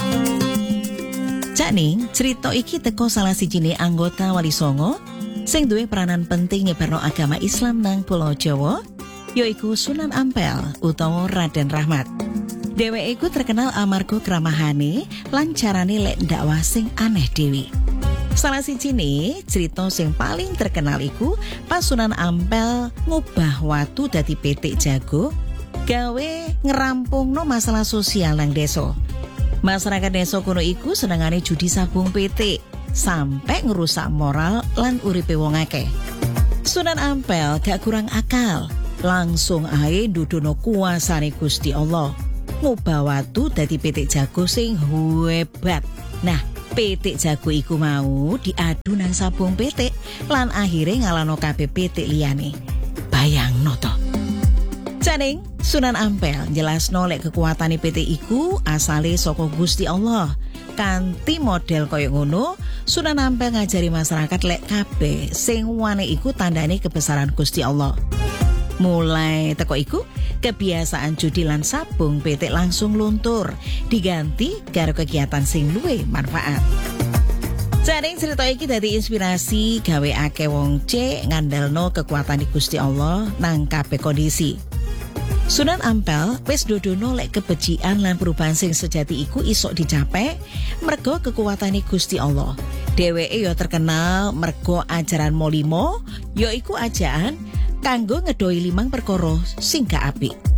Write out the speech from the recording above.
Ning, cerita iki teko salah sijine anggota Wali Songo sing duwe peranan penting nyebarno agama Islam nang Pulau Jawa, yaiku Sunan Ampel utawa Raden Rahmat. Dheweke iku terkenal amarga kramahane lan carane lek dakwah sing aneh dewi. Salah sijine cerita sing paling terkenal iku pas Sunan Ampel ngubah watu dadi petik jago gawe ngerampungno masalah sosial nang desa. Masyarakat desa kono iku senengane judi sabung petik sampai ngerusak moral lan uripe wong akeh. Sunan Ampel gak kurang akal, langsung ae ndudono kuasane Gusti Allah. Ngubah watu dadi petik jago sing hebat. Nah, petik jago iku mau diadu nang sabung petik lan akhire ngalano kabeh petik liyane. Bayangno to. Janing Sunan Ampel jelasno lek kekuatane petik iku asale saka Gusti Allah. Kanthi model kaya ngono, Sunan Ampel ngajari masyarakat lek kabeh sing wane iku tandane kebesaran Gusti Allah. Mulai teko iku, kebiasaan judi lan sabung petik langsung luntur, diganti karo kegiatan sing luwih manfaat. Jaring cerita iki dadi inspirasi gawe akeh wong ngandalno kekuatan di Gusti Allah nang kabeh kondisi. Sunan Ampel wis dodono lek kebejian lan perubahan sing sejati iku isok dicapai mergo kekuatane Gusti Allah. Dheweke ya terkenal mergo ajaran Molimo, yaiku ajaan kanggo ngedoi 5 perkara sing gak apik.